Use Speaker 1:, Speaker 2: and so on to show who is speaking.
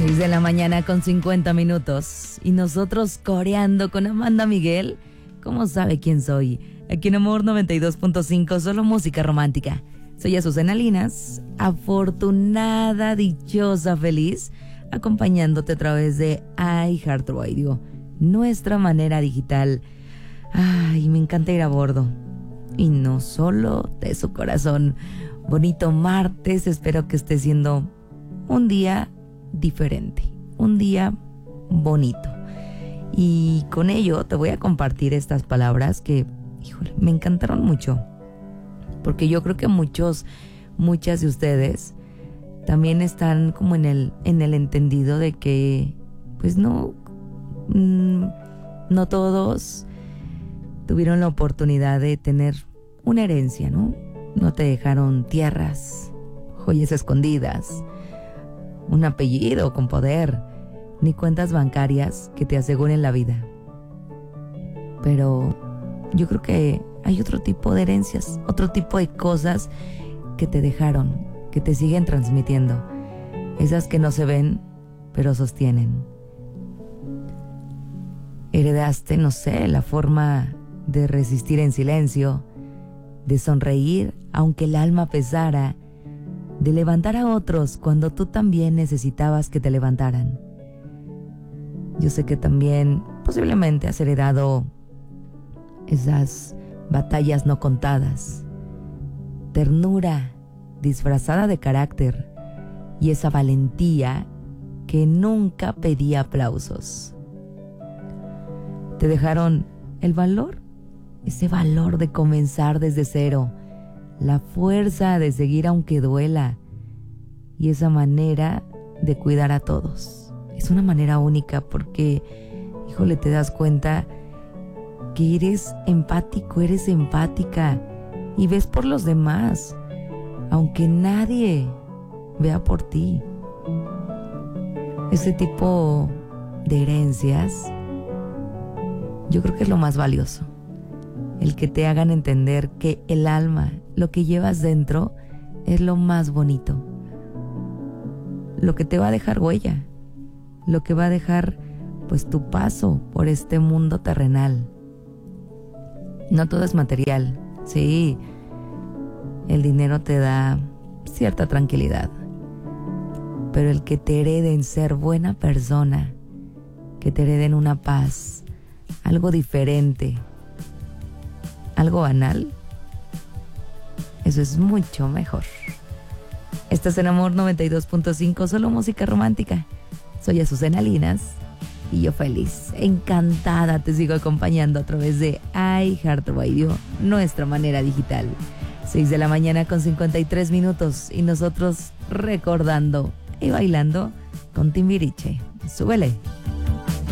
Speaker 1: 6 de la mañana con 50 minutos. Y nosotros coreando con Amanda Miguel. ¿Cómo sabe quién soy? Aquí en Amor 92.5, solo música romántica. Soy Azucena Linas, afortunada, dichosa, feliz, acompañándote a través de iHeartRadio, nuestra manera digital. Ay, me encanta ir a bordo. Y no solo de su corazón. Bonito martes, espero que esté siendo un día diferente, un día bonito. Y con ello te voy a compartir estas palabras que, híjole, me encantaron mucho. Porque yo creo que muchas de ustedes también están como en el entendido de que, pues no todos tuvieron la oportunidad de tener una herencia, ¿no? No te dejaron tierras, joyas escondidas, un apellido con poder, ni cuentas bancarias que te aseguren la vida. Pero yo creo que hay otro tipo de herencias, otro tipo de cosas que te dejaron, que te siguen transmitiendo. Esas que no se ven, pero sostienen. Heredaste, no sé, la forma de resistir en silencio, de sonreír aunque el alma pesara, de levantar a otros cuando tú también necesitabas que te levantaran. Yo sé que también posiblemente has heredado esas batallas no contadas, ternura disfrazada de carácter y esa valentía que nunca pedía aplausos. Te dejaron el valor, ese valor de comenzar desde cero, la fuerza de seguir aunque duela y esa manera de cuidar a todos. Es una manera única porque, híjole, te das cuenta que eres empático, eres empática y ves por los demás, aunque nadie vea por ti. Ese tipo de herencias, yo creo que es lo más valioso. El que te hagan entender que el alma, lo que llevas dentro, es lo más bonito. Lo que te va a dejar huella, lo que va a dejar pues tu paso por este mundo terrenal. No todo es material, sí, el dinero te da cierta tranquilidad, pero el que te hereden ser buena persona, que te hereden una paz, algo diferente, algo banal, eso es mucho mejor. Estás en Amor 92.5, solo música romántica. Soy Azucena Linas y yo feliz, encantada, te sigo acompañando a través de iHeartRadio, nuestra manera digital. 6 de la mañana con 53 minutos y nosotros recordando y bailando con Timbiriche. Súbele.